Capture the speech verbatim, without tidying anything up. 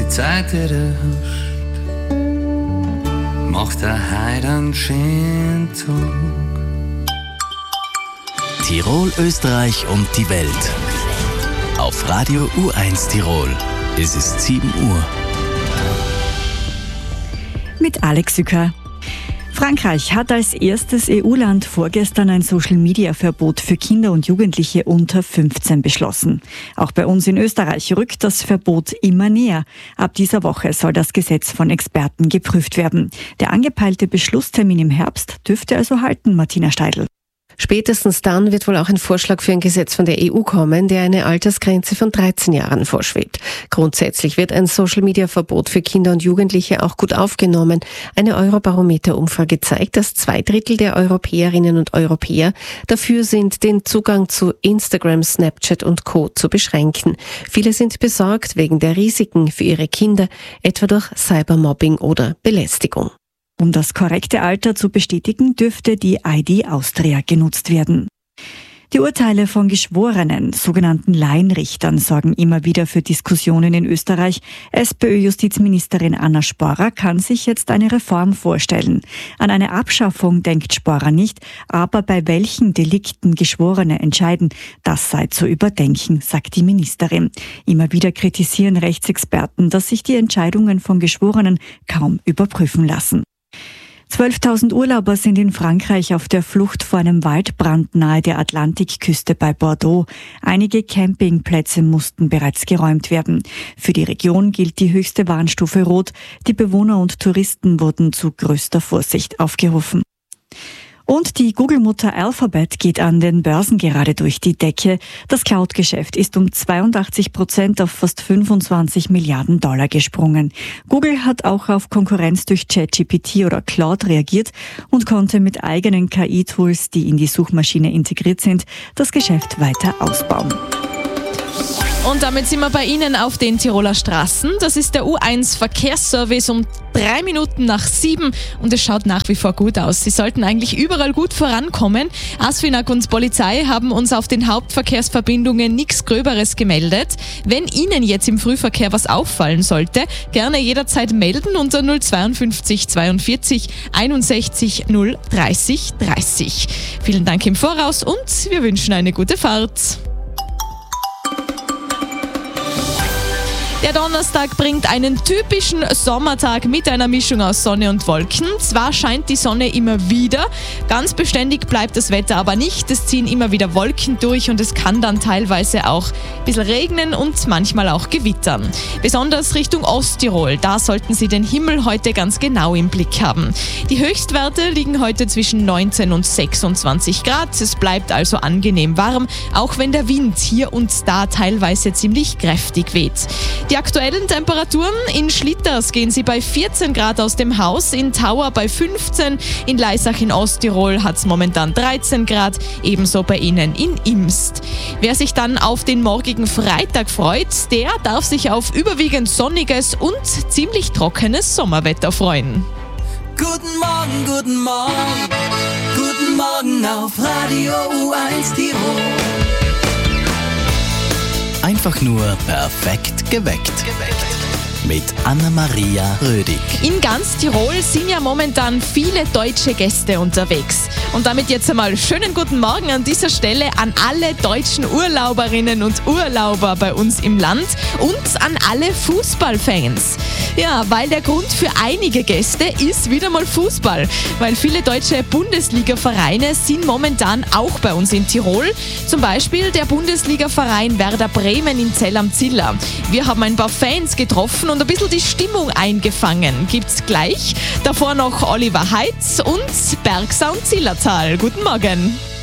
die Zeit wieder huscht, macht er heute einen schönen Tag. Tirol, Österreich und die Welt. Auf Radio U eins Tirol. Es ist sieben Uhr. Mit Alex Sücker. Frankreich hat als erstes E U-Land vorgestern ein Social-Media-Verbot für Kinder und Jugendliche unter fünfzehn beschlossen. Auch bei uns in Österreich rückt das Verbot immer näher. Ab dieser Woche soll das Gesetz von Experten geprüft werden. Der angepeilte Beschlusstermin im Herbst dürfte also halten, Martina Steidl. Spätestens dann wird wohl auch ein Vorschlag für ein Gesetz von der E U kommen, der eine Altersgrenze von dreizehn Jahren vorschwebt. Grundsätzlich wird ein Social-Media-Verbot für Kinder und Jugendliche auch gut aufgenommen. Eine Eurobarometer-Umfrage zeigt, dass zwei Drittel der Europäerinnen und Europäer dafür sind, den Zugang zu Instagram, Snapchat und Co. zu beschränken. Viele sind besorgt wegen der Risiken für ihre Kinder, etwa durch Cybermobbing oder Belästigung. Um das korrekte Alter zu bestätigen, dürfte die I D Austria genutzt werden. Die Urteile von Geschworenen, sogenannten Laienrichtern, sorgen immer wieder für Diskussionen in Österreich. SPÖ-Justizministerin Anna Sporrer kann sich jetzt eine Reform vorstellen. An eine Abschaffung denkt Sporrer nicht, aber bei welchen Delikten Geschworene entscheiden, das sei zu überdenken, sagt die Ministerin. Immer wieder kritisieren Rechtsexperten, dass sich die Entscheidungen von Geschworenen kaum überprüfen lassen. zwölftausend Urlauber sind in Frankreich auf der Flucht vor einem Waldbrand nahe der Atlantikküste bei Bordeaux. Einige Campingplätze mussten bereits geräumt werden. Für die Region gilt die höchste Warnstufe Rot. Die Bewohner und Touristen wurden zu größter Vorsicht aufgerufen. Und die Google-Mutter Alphabet geht an den Börsen gerade durch die Decke. Das Cloud-Geschäft ist um zweiundachtzig Prozent auf fast fünfundzwanzig Milliarden Dollar gesprungen. Google hat auch auf Konkurrenz durch ChatGPT oder Claude reagiert und konnte mit eigenen K I-Tools, die in die Suchmaschine integriert sind, das Geschäft weiter ausbauen. Und damit sind wir bei Ihnen auf den Tiroler Straßen. Das ist der U eins Verkehrsservice um drei Minuten nach sieben und es schaut nach wie vor gut aus. Sie sollten eigentlich überall gut vorankommen. ASFINAG und Polizei haben uns auf den Hauptverkehrsverbindungen nichts Gröberes gemeldet. Wenn Ihnen jetzt im Frühverkehr was auffallen sollte, gerne jederzeit melden unter null zweiundfünfzig zweiundvierzig einundsechzig null dreißig dreißig. Vielen Dank im Voraus und wir wünschen eine gute Fahrt. Der Donnerstag bringt einen typischen Sommertag mit einer Mischung aus Sonne und Wolken. Zwar scheint die Sonne immer wieder, ganz beständig bleibt das Wetter aber nicht. Es ziehen immer wieder Wolken durch und es kann dann teilweise auch ein bisschen regnen und manchmal auch gewittern. Besonders Richtung Osttirol, da sollten Sie den Himmel heute ganz genau im Blick haben. Die Höchstwerte liegen heute zwischen neunzehn und sechsundzwanzig Grad. Es bleibt also angenehm warm, auch wenn der Wind hier und da teilweise ziemlich kräftig weht. Die aktuellen Temperaturen: in Schlitters gehen sie bei vierzehn Grad aus dem Haus, in Tauer bei fünfzehn, in Leisach in Osttirol hat es momentan dreizehn Grad, ebenso bei Ihnen in Imst. Wer sich dann auf den morgigen Freitag freut, der darf sich auf überwiegend sonniges und ziemlich trockenes Sommerwetter freuen. Guten Morgen, guten Morgen, guten Morgen auf Radio U eins Tirol. Einfach nur perfekt geweckt. Mit Anna-Maria Rödig. In ganz Tirol sind ja momentan viele deutsche Gäste unterwegs. Und damit jetzt einmal schönen guten Morgen an dieser Stelle an alle deutschen Urlauberinnen und Urlauber bei uns im Land und an alle Fußballfans. Ja, weil der Grund für einige Gäste ist wieder mal Fußball. Weil viele deutsche Bundesliga-Vereine sind momentan auch bei uns in Tirol. Zum Beispiel der Bundesliga-Verein Werder Bremen in Zell am Ziller. Wir haben ein paar Fans getroffen und ein bisschen die Stimmung eingefangen. Gibt's gleich. Davor noch Oliver Heitz und Bergsound Zillertal. Guten Morgen.